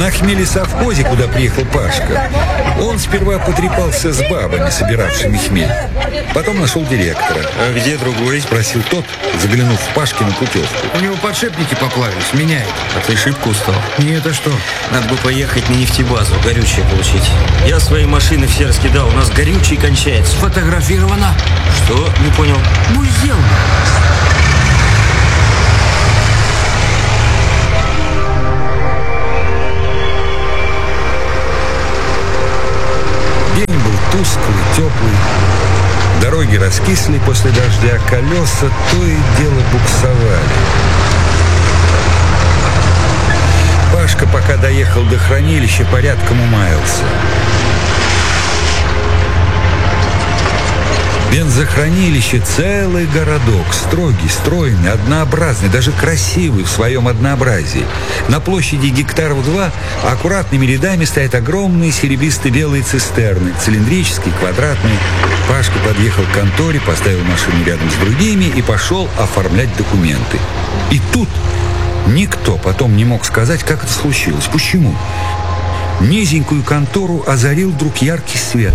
На хмелесовхозе, куда приехал Пашка, он сперва потрепался с бабами, собиравшими хмель. Потом нашел директора. «А где другой?» — спросил тот, заглянув в Пашкину путевку. «У него подшипники поплавились, меняет». «А ты шибко устал?» «Нет, а что?» «Надо бы поехать на нефтебазу, горючее получить. Я свои машины все раскидал, у нас горючее кончается». «Сфотографировано». «Что?» Не понял. «Ну, сделано». День был тусклый, теплый. Дороги раскисли после дождя, колеса то и дело буксовали. Пашка, пока доехал до хранилища, порядком умаялся. Бензохранилище — целый городок, строгий, стройный, однообразный, даже красивый в своем однообразии. На площади гектаров 2 аккуратными рядами стоят огромные серебристо-белые цистерны, цилиндрические, квадратные. Пашка подъехал к конторе, поставил машину рядом с другими и пошел оформлять документы. И тут никто потом не мог сказать, как это случилось, почему. Низенькую контору озарил вдруг яркий свет.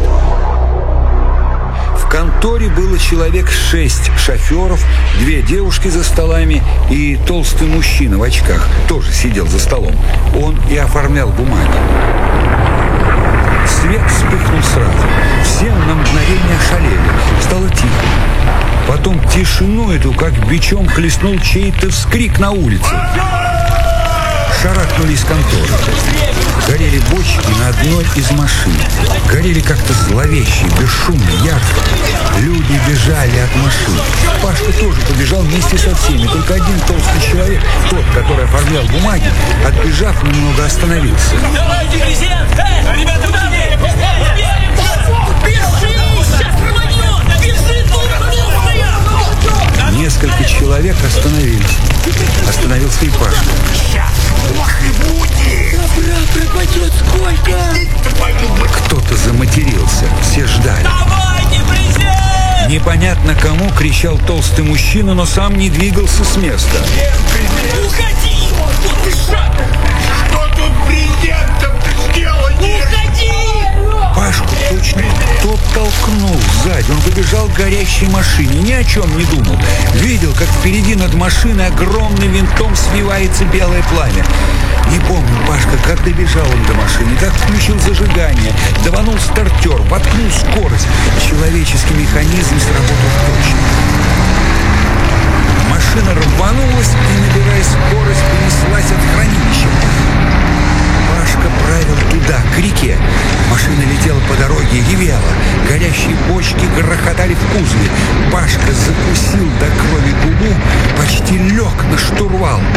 В конторе было человек 6 шоферов, 2 девушки за столами и толстый мужчина в очках тоже сидел за столом. Он и оформлял бумаги. Свет вспыхнул сразу. Все на мгновение ошалели. Стало тихо. Потом тишину эту, как бичом, хлестнул чей-то вскрик на улице. Шарахнули из конторы. Горели бочки на одной из машин. Горели как-то зловеще, бесшумно, ярко. Люди бежали от машин. Пашка тоже побежал вместе со всеми. Только один толстый человек, тот, который оформлял бумаги, отбежав, немного остановился. Давайте, президент! Ребята, куда вы? Бежи! Сейчас рванет! Бежи, тут! Несколько человек остановились. Остановился и Пашка. Пропадет сколько? Кто-то заматерился. Все ждали. Давайте, президент! Непонятно кому кричал толстый мужчина, но сам не двигался с места. Уходи! Вот ты шаг! Что тут президентом сделать? Уходи! Пашку точно кто толкнул сзади. Он побежал к горящей машине, ни о чем не думал. Видел, как впереди над машиной огромным винтом свивается белое пламя. Не помню, Пашка, как добежал он до машины, как включил зажигание, даванул стартер, воткнул скорость. Человеческий механизм сработал точно. Машина рванулась и, набирая скорость, понеслась от хранилища. Пашка правил туда, к реке. Машина летела по дороге, ревела. Горящие бочки грохотали в кузове. Пашка закусил до крови губу, почти лег на штурвал.